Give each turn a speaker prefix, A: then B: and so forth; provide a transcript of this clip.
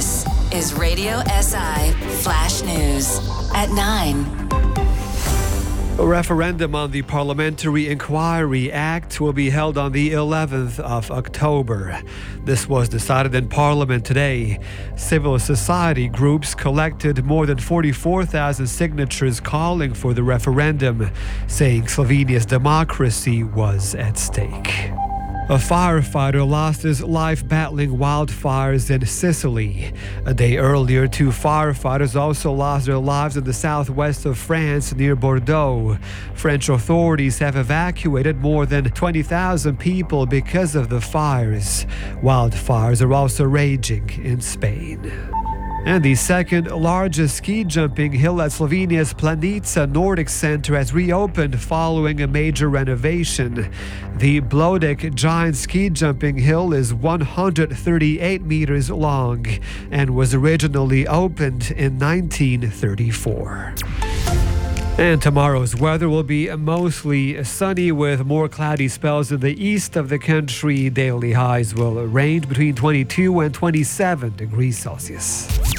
A: This is Radio SI Flash News at 9.
B: A referendum on the Parliamentary Inquiry Act will be held on the 11th of October. This was decided in Parliament today. Civil society groups collected more than 44,000 signatures calling for the referendum, saying Slovenia's democracy was at stake. A firefighter lost his life battling wildfires in Sicily. A day earlier, 2 firefighters also lost their lives in the southwest of France near Bordeaux. French authorities have evacuated more than 20,000 people because of the fires. Wildfires are also raging in Spain. And the second largest ski jumping hill at Slovenia's Planica Nordic Center has reopened following a major renovation. The Blodek giant ski jumping hill is 138 meters long and was originally opened in 1934. And tomorrow's weather will be mostly sunny with more cloudy spells in the east of the country. Daily highs will range between 22 and 27 degrees Celsius.